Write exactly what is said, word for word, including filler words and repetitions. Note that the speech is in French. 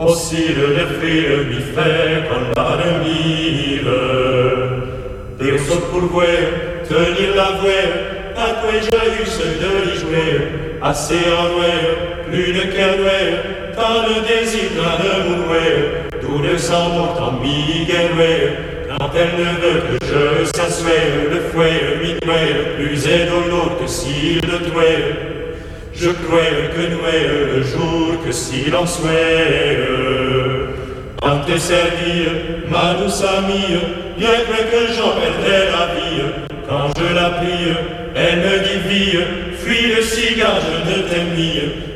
aussi le frère mi fait qu'on l'admire. Des autres pour voir, tenir la voie, à quoi j'ai eu ce de l'y jouer, assez en noir, plus de cœur noir, tant de désir, tant de mourir, tout de sang pourtant Miguel, quand elle ne veut que je s'assoie, le fouet, le minuet, plus est dans l'autre que s'il le touait. Je crois que nous est le jour que silence est. En te servir, ma douce amie, bien que j'en perdrai la vie, quand je la prie, elle me dit vie, fuis le cigare, je ne t'aime ni.